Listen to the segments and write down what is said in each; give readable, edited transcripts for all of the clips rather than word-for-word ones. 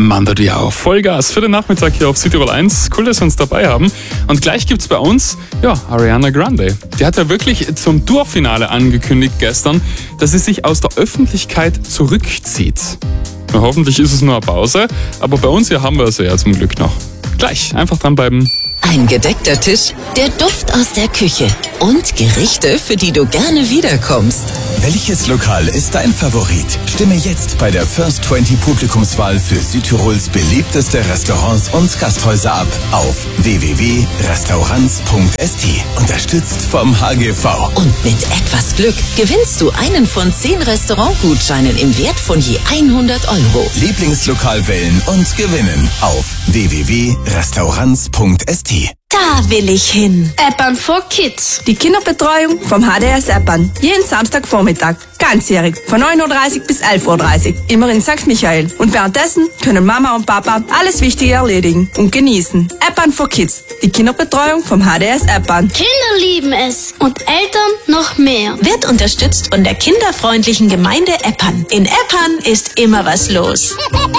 Mando Diao. Vollgas für den Nachmittag hier auf Südtirol 1. Cool, dass Sie uns dabei haben. Und gleich gibt's bei uns, Ariana Grande. Die hat ja wirklich zum Tourfinale angekündigt gestern, dass sie sich aus der Öffentlichkeit zurückzieht. Na, hoffentlich ist es nur eine Pause, aber bei uns hier haben wir es ja zum Glück noch. Gleich, einfach dranbleiben. Ein gedeckter Tisch, der Duft aus der Küche und Gerichte, für die du gerne wiederkommst. Welches Lokal ist dein Favorit? Stimme jetzt bei der First 20 Publikumswahl für Südtirols beliebteste Restaurants und Gasthäuser ab auf www.restaurants.st. Unterstützt vom HGV. Und mit etwas Glück gewinnst du einen von 10 Restaurantgutscheinen im Wert von je 100 €. Lieblingslokal wählen und gewinnen auf www.restaurants.st. Da will ich hin. Eppan for Kids. Die Kinderbetreuung vom HDS Eppan. Jeden Samstagvormittag. Ganzjährig. Von 9:30 bis 11:30 Uhr. Immer in St. Michael. Und währenddessen können Mama und Papa alles Wichtige erledigen und genießen. Eppan for Kids. Die Kinderbetreuung vom HDS Eppan. Kinder lieben es. Und Eltern noch mehr. Wird unterstützt von der kinderfreundlichen Gemeinde Eppan. In Eppan ist immer was los.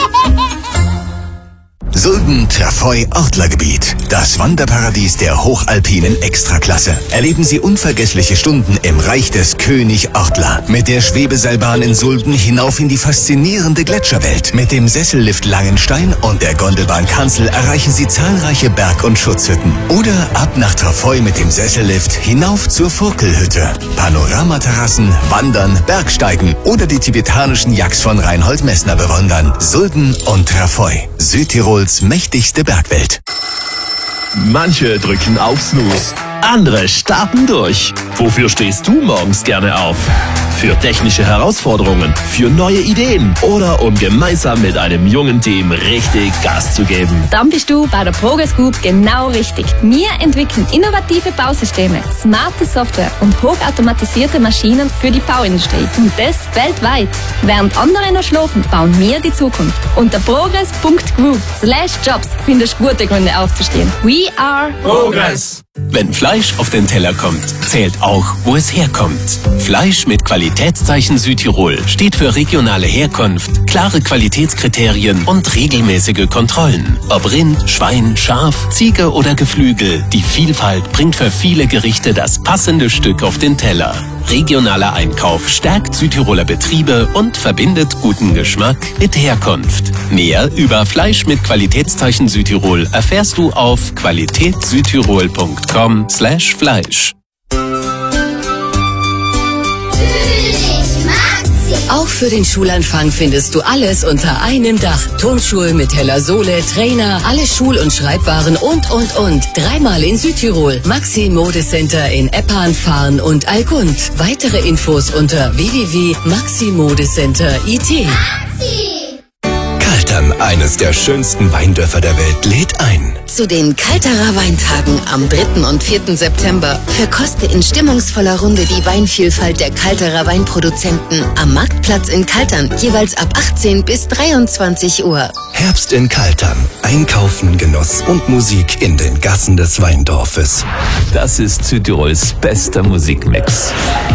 Sulden-Trafoi-Ortlergebiet. Das Wanderparadies der hochalpinen Extraklasse. Erleben Sie unvergessliche Stunden im Reich des König Ortler. Mit der Schwebeseilbahn in Sulden hinauf in die faszinierende Gletscherwelt. Mit dem Sessellift Langenstein und der Gondelbahn Kanzel erreichen Sie zahlreiche Berg- und Schutzhütten. Oder ab nach Trafoi mit dem Sessellift hinauf zur Furkelhütte. Panoramaterrassen, Wandern, Bergsteigen oder die tibetanischen Yaks von Reinhold Messner bewundern. Sulden und Trafoi. Südtirols mächtigste Bergwelt. Manche drücken auf Snooze, andere starten durch. Wofür stehst du morgens gerne auf? Für technische Herausforderungen, für neue Ideen oder um gemeinsam mit einem jungen Team richtig Gas zu geben? Dann bist du bei der Progress Group genau richtig. Wir entwickeln innovative Bausysteme, smarte Software und hochautomatisierte Maschinen für die Bauindustrie. Und das weltweit. Während andere noch schlafen, bauen wir die Zukunft. Unter progress.group/jobs findest du gute Gründe aufzustehen. We are Progress. Wenn Fleisch auf den Teller kommt, zählt auch, wo es herkommt. Fleisch mit Qualitätszeichen Südtirol steht für regionale Herkunft, klare Qualitätskriterien und regelmäßige Kontrollen. Ob Rind, Schwein, Schaf, Ziege oder Geflügel, die Vielfalt bringt für viele Gerichte das passende Stück auf den Teller. Regionaler Einkauf stärkt Südtiroler Betriebe und verbindet guten Geschmack mit Herkunft. Mehr über Fleisch mit Qualitätszeichen Südtirol erfährst du auf qualitätssüdtirol.com/Fleisch. Auch für den Schulanfang findest du alles unter einem Dach. Turnschuhe mit heller Sohle, Trainer, alle Schul- und Schreibwaren und. 3-mal in Südtirol. Maxi Modecenter in Eppan, Farn und Allgund. Weitere Infos unter www.maximodecenter.it. Kaltern, eines der schönsten Weindörfer der Welt, lädt ein. Zu den Kalterer Weintagen am 3. und 4. September verkoste in stimmungsvoller Runde die Weinvielfalt der Kalterer Weinproduzenten am Marktplatz in Kaltern, jeweils ab 18 bis 23 Uhr. Herbst in Kaltern. Einkaufen, Genuss und Musik in den Gassen des Weindorfes. Das ist Südtirols bester Musikmix.